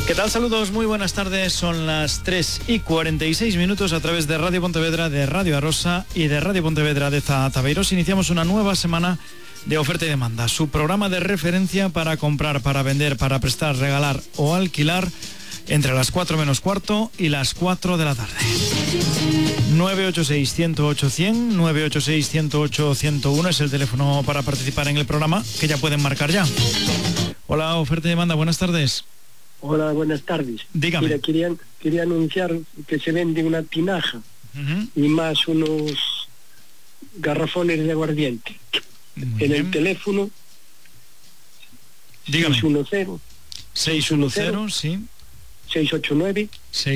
¿Qué tal? Saludos, muy buenas tardes. Son las 3:46 a través de Radio Pontevedra, de Radio Arosa y de Radio Pontevedra de Zataveiros. Iniciamos una nueva semana de oferta y demanda. Su programa de referencia para comprar, para vender, para prestar, regalar o alquilar entre las 4 menos cuarto y las 4 de la tarde. 986-108-100, 986-108-101 es el teléfono para participar en el programa, que ya pueden marcar ya. Hola, oferta y demanda, buenas tardes. Hola, buenas tardes. Dígame. Mira, quería anunciar que se vende una tinaja y más unos garrafones de aguardiente. En el teléfono. Dígame. 610, sí. 689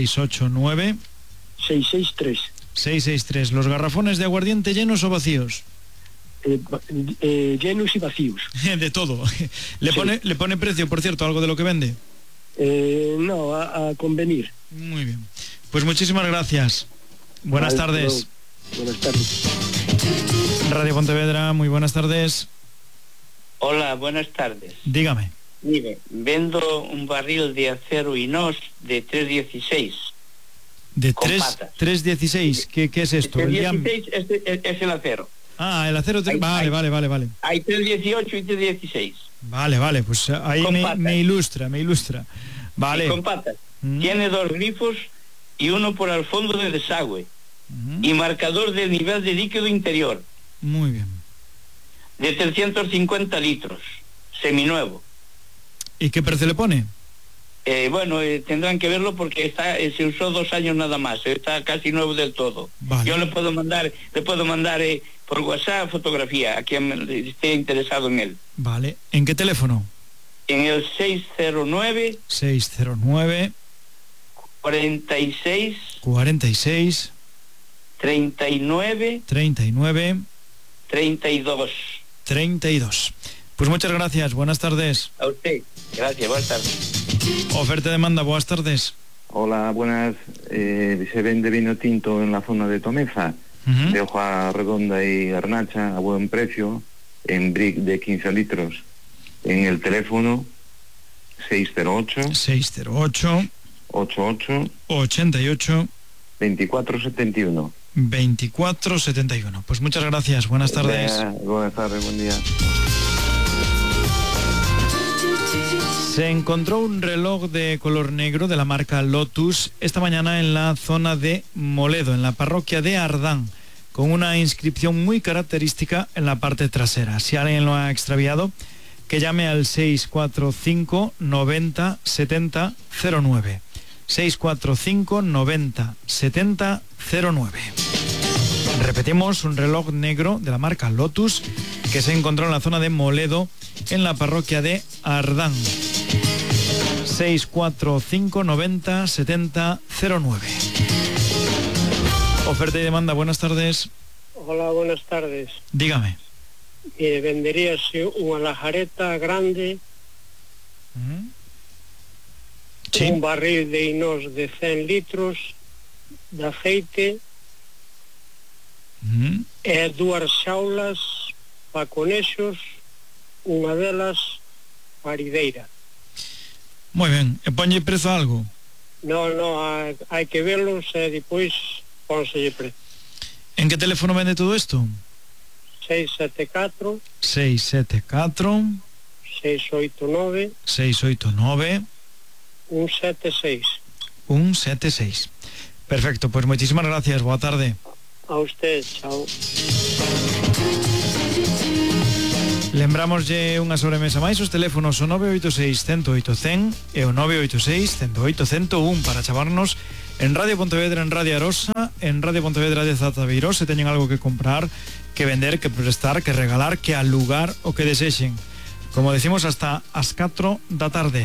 663. 663. ¿Los garrafones de aguardiente llenos o vacíos? Llenos y vacíos. De todo. ¿Le pone precio, por cierto, algo de lo que vende? No, a convenir. Muy bien. Pues muchísimas gracias. Buenas tardes. Buenas tardes. Radio Pontevedra, muy buenas tardes. Hola, buenas tardes. Dígame. Mire, vendo un barril de acero inox de 316. De 316, ¿qué es esto? El 16 es el acero. Ah, el acero. Vale. Hay 318 y 316. Vale, pues ahí me ilustra. Vale. Y con patas. Tiene 2 grifos y uno por el fondo de desagüe. Y marcador del nivel de líquido interior. Muy bien. De 350 litros. Seminuevo. ¿Y qué precio le pone? Tendrán que verlo porque se usó 2 años nada más. Está casi nuevo del todo. Vale. Yo le puedo mandar por WhatsApp fotografía a quien esté interesado en él. Vale. ¿En qué teléfono? En el 609 46 39 32. Pues muchas gracias, buenas tardes. A usted, gracias, buenas tardes. Oferta y demanda, buenas tardes. Hola, buenas. Se vende vino tinto en la zona de Tomeza, de hoja redonda y garnacha a buen precio, en brick de 15 litros. En el teléfono 608 88 2471. 2471. Pues muchas gracias, buenas tardes. Buenas tardes, buen día. Se encontró un reloj de color negro de la marca Lotus esta mañana en la zona de Moledo, en la parroquia de Ardán, con una inscripción muy característica en la parte trasera. Si alguien lo ha extraviado, que llame al 645 90 70 09. 645 90 70 09. Repetimos, un reloj negro de la marca Lotus que se encontró en la zona de Moledo, en la parroquia de Ardán. 645 90 70 09. Oferta y demanda, buenas tardes. Hola, buenas tardes. Dígame. Venderíase una lajareta grande, Sí. Un barril de inox de 100 litros de aceite, e 2 xaulas para conexos, unha delas parideira. Muy bien, ¿e ponlle prezo a algo? No, hai que verlos e depois pónselle prezo. ¿En qué teléfono vende todo esto? 674 689 176. Perfecto, pues muchísimas gracias, buena tarde. A usted, chao. Lembramos unha sobremesa máis, os teléfonos o 986 108 100 e o 986 108 101 para chamarnos en Radio Pontevedra, en Radio Arosa, en Radio Pontevedra de Zataveiros, se teñen algo que comprar, que vender, que prestar, que regalar, que alugar o que desexen. Como decimos, hasta as 4 da tarde.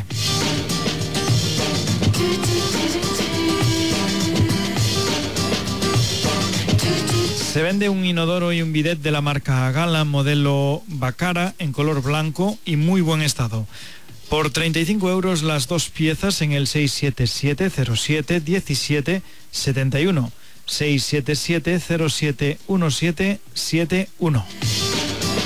Se vende un inodoro y un bidet de la marca Gala, modelo Bacara, en color blanco y muy buen estado. Por 35 euros las 2 piezas en el 677 07 17 71. 677 07 17 71.